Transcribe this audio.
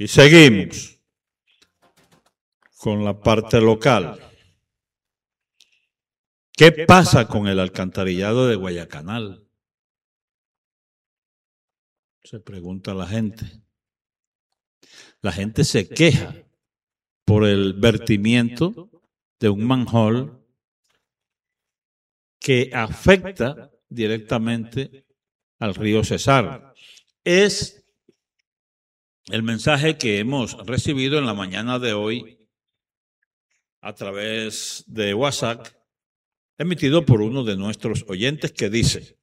Y seguimos con la parte local. ¿Qué pasa con el alcantarillado de Guayacanal? Se pregunta la gente. La gente se queja por el vertimiento de un manhole que afecta directamente al río Cesar. Es el mensaje que hemos recibido en la mañana de hoy a través de WhatsApp, emitido por uno de nuestros oyentes, que dice: